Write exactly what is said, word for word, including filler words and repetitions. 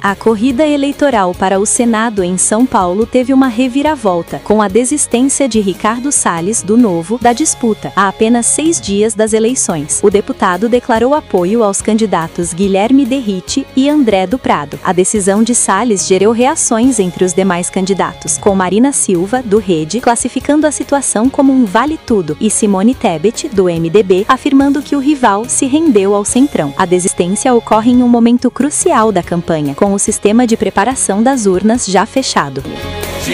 A corrida eleitoral para o Senado em São Paulo teve uma reviravolta, com a desistência de Ricardo Salles, do Novo, da disputa, a apenas seis dias das eleições. O deputado declarou apoio aos candidatos Guilherme Derrite e André do Prado. A decisão de Salles gerou reações entre os demais candidatos, com Marina Silva, do Rede, classificando a situação como um vale-tudo, e Simone Tebet, do M D B, afirmando que o rival se rendeu ao Centrão. A desistência ocorre em um momento crucial da campanha, com o sistema de preparação das urnas já fechado.